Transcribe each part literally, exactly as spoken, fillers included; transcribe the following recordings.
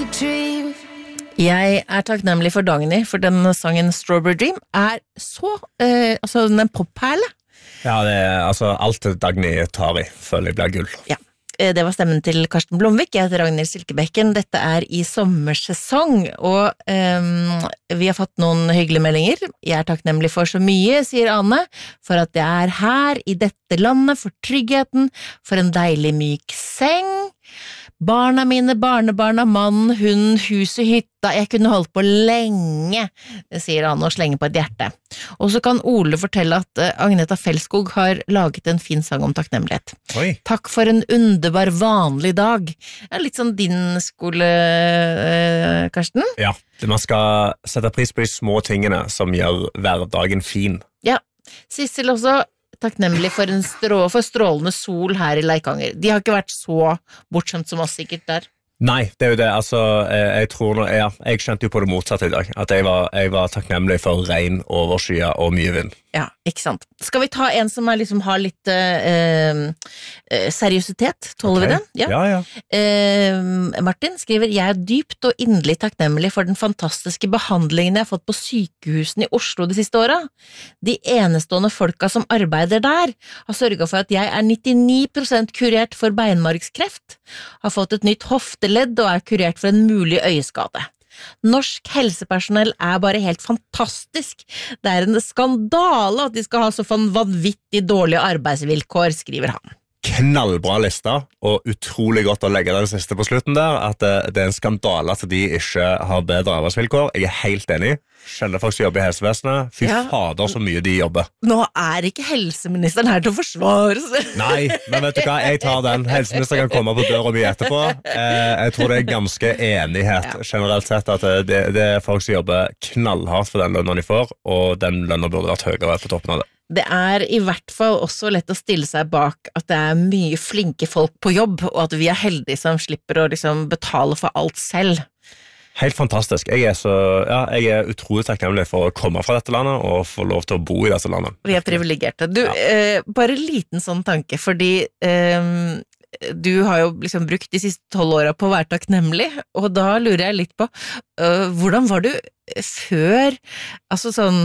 dream. Jeg er takknemlig for Dagny, for den sangen Strawberry Dream er så, eh, altså den er en popperle. Ja, det er altså alt Dagny tar i, føler jeg blir gull. Ja, eh, det var stemmen til Karsten Blomvik. Jeg heter Ragnhild Silkebekken. Dette er i sommersesong, og eh, vi har fått noen hyggelige meldinger. Jeg er takknemlig for så mye, sier Ane, for at jeg er her i dette landet, for tryggheten, for en deilig myk seng. Barna mine, barnebarna, mann, hund, huset, hytta, jeg kunne holdt på lenge, sier han og slenger på et hjerte. Og så kan Ole fortelle at Agneta Fellskog har laget en fin sang om takknemlighet. Oi. Takk for en underbar vanlig dag. Det er litt sånn din skole, Karsten. Ja, man skal sette pris på de små tingene som gjør hverdagen fin. Ja, Sissel også. Takknemlig for en strå, for strålende sol her i Leikanger. De har ikke vært så bortskjemt som oss sikkert der. Nei, det er jo det, altså, jeg tror nå, ja, jeg skjønte jo på det motsatte i dag, at jeg var, jeg var takknemlig for regn, overskya og mye vind. Ja, ikke sant. Skal vi ta en som er, liksom, har litt eh, eh, seriøsitet? Tåler Okay. vi den? Ja, Ja, ja. Eh, Martin skriver, jeg er dypt og inderlig takknemlig for den fantastiske behandlingen jeg har fått på sykehusene i Oslo de siste åra. De enestående folka som arbeider der har sørget for at jeg er nittini prosent kurert for beinmargskreft, har fått et nytt hofteledd og er kurert for en mulig øyeskade. Norsk helsepersonell er bare helt fantastisk. Det er en skandale at de skal ha så vanvittig dårlige arbeidsvilkår, skriver han. Knallbra lista, og utrolig godt å legge den siste på slutten der, at det, det er en skandale at de ikke har bedre arbeidsvilkår. Jeg er helt enig. Kjenner folk som jobber i helsevesenet. Fy Ja. fader så mye de jobber. Nå er ikke helseministeren her til å forsvare seg. Nei, men vet du hva, jeg tar den. Helseministeren kan komme på døra mi etterpå. Eh, jeg tror det er ganske enighet generelt sett at det, det er folk som jobber knallhardt for den lønna de får, og den lønna burde vært høyere på toppen av det. Det er i hvert fall også lett å stille seg bak at det er mye flinke folk på jobb, og at vi er heldige som slipper å liksom betale for alt selv. Helt fantastisk. Jeg er, så, ja, jeg er utrolig takknemlig for å komme fra dette landet og få lov til å bo i dette landet. Vi er privilegerte. Du, Ja. eh, bare en liten sånn tanke, fordi eh, du har jo liksom brukt de siste tolv åra på å være takknemlig, og da lurer jeg litt på, eh, hvordan var du før, altså sånn,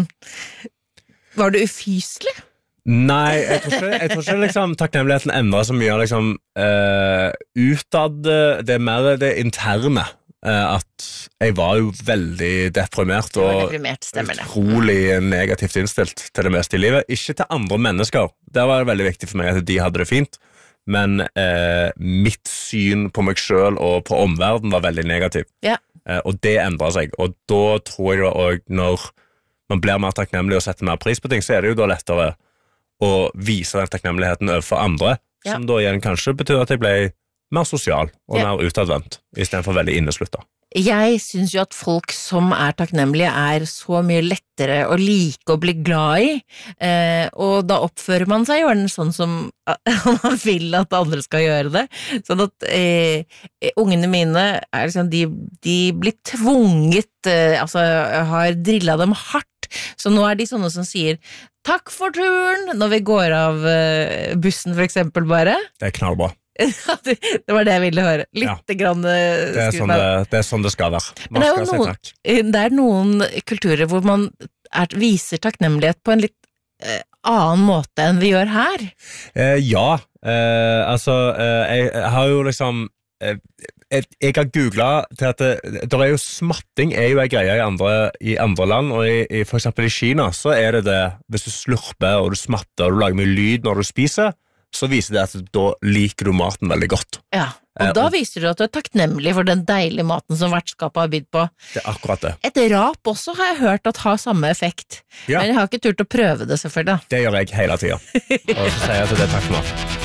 var du ufyselig? Nei, jeg tror ikke, jeg tror ikke liksom, takknemligheten endrer så mye liksom, uh, utad, det er mer det interne. Uh, at jeg var jo veldig deprimert Du var og deprimert, stemmer det. utrolig negativt innstilt til det meste i livet. Ikke til andre mennesker. Der var det veldig viktig for meg at de hadde det fint. Men uh, mitt syn på meg selv og på omverden var veldig negativ. Ja. Uh, og det endret seg. Og da tror jeg da også når man blir mer takknemlig og setter mer pris på ting, så er det jo da lettere å vise den takknemligheten overfor andre, Ja. som da igjen kanskje betyr at jeg ble mer sosial og Ja. mer utadvendt, i stedet for veldig innesluttet. Jeg synes jo at folk som er takknemlige er så mye lettere å like og bli glad i, eh, og da oppfører man seg jo sånn som man vil at andre skal gjøre det. Sånn at eh, ungene mine er liksom, de, de blir tvunget, eh, altså jeg har drillet dem hardt, så nå er de sånne som sier takk for turen når vi går av eh, bussen for eksempel bare. Det er knallbra. Det var det jeg ville høre. Litt Ja. grann eh, Det er, sånn det, det er sånn det skal være. Men Man det er skal jo si noen, takk. det er noen kulturer hvor man er, viser takknemlighet på en litt eh, annen måte enn vi gjør her. Eh, ja, eh, altså, eh, jeg, jeg har jo liksom eh, jeg, jeg har googlet til at det, der er jo smatting er jo en greie i andre, i andre land, og i, i, for eksempel i Kina så er det det, hvis du slurper og du smatter og du lager mye lyd når du spiser, så viser det at da liker du maten veldig godt. Ja, og Eh, da og- viser du at du er takknemlig for den deilige maten som vertskapet har bydd på. Det er akkurat det. Et rap også har jeg hørt at har samme effekt, Ja. men jeg har ikke turt å prøve det selvfølgelig. Det gjør jeg hele tiden. Og så sier jeg at det er takk for meg.